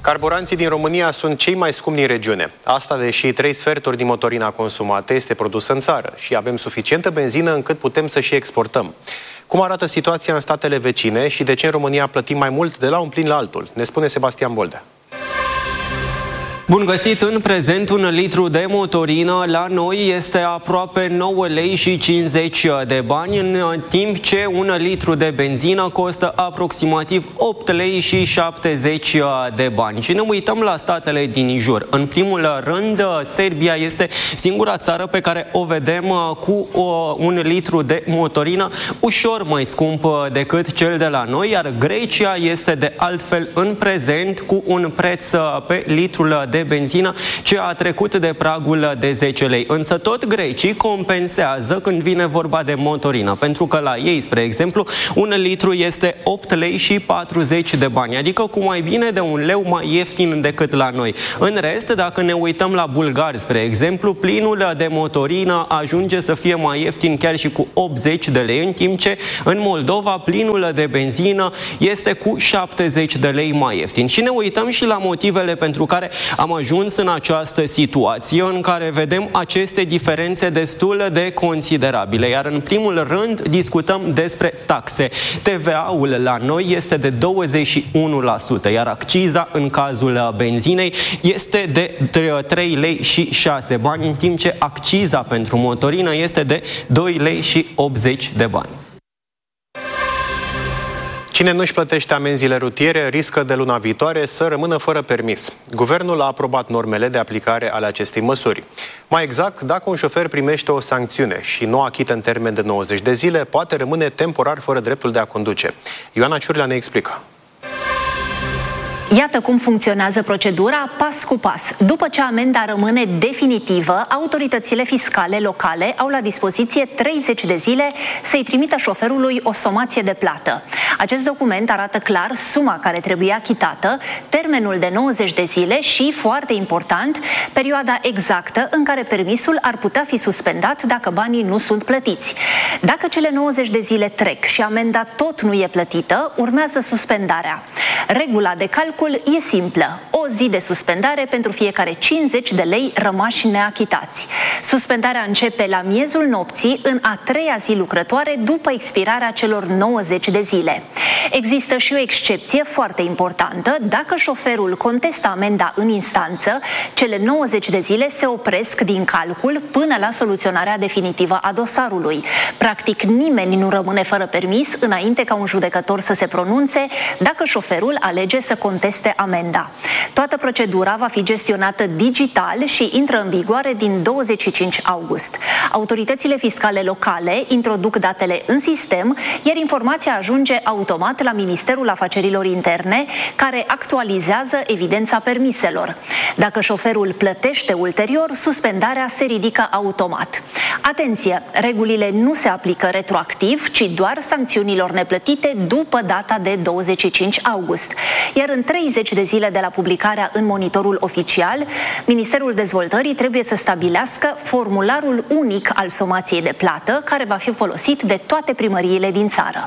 Carburanții din România sunt cei mai scumpi din regiune. Asta deși 3/4 din motorina consumată este produsă în țară și avem suficientă benzină încât putem să și exportăm. Cum arată situația în statele vecine și de ce în România plătim mai mult de la un plin la altul? Ne spune Sebastian Boldea. Bun găsit! În prezent, 1 litru de motorină la noi este aproape 9 lei și 50 de bani, în timp ce 1 litru de benzină costă aproximativ 8 lei și 70 de bani. Și ne uităm la statele din jur. În primul rând, Serbia este singura țară pe care o vedem cu 1 litru de motorină ușor mai scump decât cel de la noi, iar Grecia este de altfel în prezent cu un preț pe litrul de benzină ce a trecut de pragul de 10 lei. Însă tot grecii compensează când vine vorba de motorină, pentru că la ei, spre exemplu, 1 litru este 8 lei și 40 de bani, adică cu mai bine de 1 leu mai ieftin decât la noi. În rest, dacă ne uităm la bulgari, spre exemplu, plinul de motorină ajunge să fie mai ieftin chiar și cu 80 de lei, în timp ce în Moldova plinul de benzină este cu 70 de lei mai ieftin. Și ne uităm și la motivele pentru care am ajuns în această situație în care vedem aceste diferențe destul de considerabile. Iar în primul rând discutăm despre taxe. TVA-ul la noi este de 21%, iar acciza în cazul benzinei este de 3 lei și 6 bani, în timp ce acciza pentru motorină este de 2 lei și 80 de bani. Cine nu-și plătește amenziile rutiere riscă de luna viitoare să rămână fără permis. Guvernul a aprobat normele de aplicare ale acestei măsuri. Mai exact, dacă un șofer primește o sancțiune și nu achită în termen de 90 de zile, poate rămâne temporar fără dreptul de a conduce. Ioana Ciurlea ne explică. Iată cum funcționează procedura pas cu pas. După ce amenda rămâne definitivă, autoritățile fiscale locale au la dispoziție 30 de zile să-i trimită șoferului o somație de plată. Acest document arată clar suma care trebuie achitată, termenul de 90 de zile și, foarte important, perioada exactă în care permisul ar putea fi suspendat dacă banii nu sunt plătiți. Dacă cele 90 de zile trec și amenda tot nu e plătită, urmează suspendarea. Regula de calcul e simplă. O zi de suspendare pentru fiecare 50 de lei rămași neachitați. Suspendarea începe la miezul nopții, în a 3-a zi lucrătoare după expirarea celor 90 de zile. Există și o excepție foarte importantă. Dacă șoferul contestă amenda în instanță, cele 90 de zile se opresc din calcul până la soluționarea definitivă a dosarului. Practic, nimeni nu rămâne fără permis înainte ca un judecător să se pronunțe dacă șoferul alege să conteste amenda. Toată procedura va fi gestionată digital și intră în vigoare din 25 august. Autoritățile fiscale locale introduc datele în sistem, iar informația ajunge automat la Ministerul Afacerilor Interne, care actualizează evidența permiselor. Dacă șoferul plătește ulterior, suspendarea se ridică automat. Atenție! Regulile nu se aplică retroactiv, ci doar sancțiunilor neplătite după data de 25 august. Iar în 30 de zile de la publicarea în Monitorul Oficial, Ministerul Dezvoltării trebuie să stabilească formularul unic al somației de plată, care va fi folosit de toate primăriile din țară.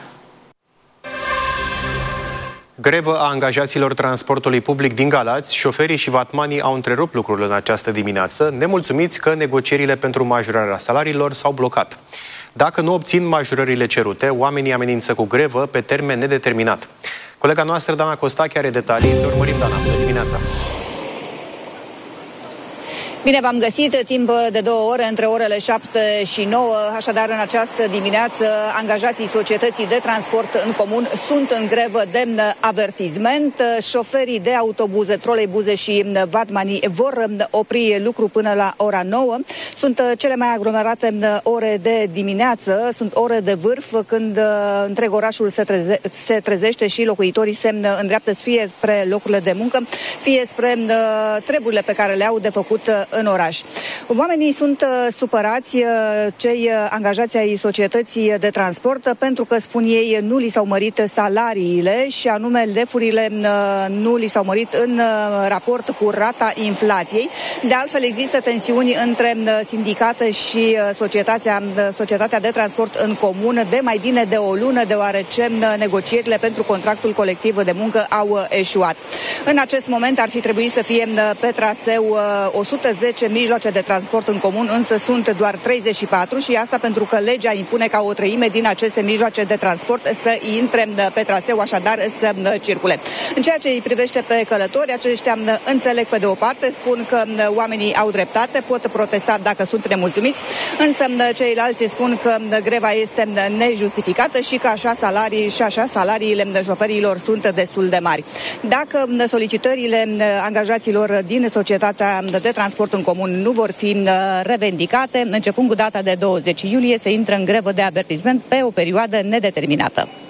Grevă a angajaților transportului public din Galați, șoferii și vatmanii au întrerupt lucrurile în această dimineață, nemulțumiți că negocierile pentru majorarea salariilor s-au blocat. Dacă nu obțin majorările cerute, oamenii amenință cu grevă pe termen nedeterminat. Colega noastră, Dana Costache, are detalii. Te urmărim, Dana. Bună dimineața! Bine v-am găsit, timp de 2 ore, între orele 7 și 9, așadar în această dimineață angajații societății de transport în comun sunt în grevă de avertisment. Șoferii de autobuze, troleibuze și vatmanii vor opri lucru până la ora 9. Sunt cele mai aglomerate ore de dimineață, sunt ore de vârf când întreg orașul se trezește și locuitorii se îndreaptă fie spre locurile de muncă, fie spre treburile pe care le au de făcut în oraș. Oamenii sunt supărați, cei angajați ai societății de transport, pentru că, spun ei, nu li s-au mărit salariile și anume lefurile nu li s-au mărit în raport cu rata inflației. De altfel, există tensiuni între sindicate și societatea de transport în comun de mai bine de o lună, deoarece negocierile pentru contractul colectiv de muncă au eșuat. În acest moment ar fi trebuit să fie pe traseu 110 mijloace de transport în comun, însă sunt doar 34 și asta pentru că legea impune ca o treime din aceste mijloace de transport să intre pe traseu, așadar să circule. În ceea ce îi privește pe călători, aceștia înțeleg pe de o parte, spun că oamenii au dreptate, pot protesta dacă sunt nemulțumiți, însă ceilalți spun că greva este nejustificată și că așa salariile șoferilor sunt destul de mari. Dacă solicitările angajaților din societatea de transport în comun nu vor fi revendicate, începând cu data de 20 iulie se intră în grevă de avertisment pe o perioadă nedeterminată.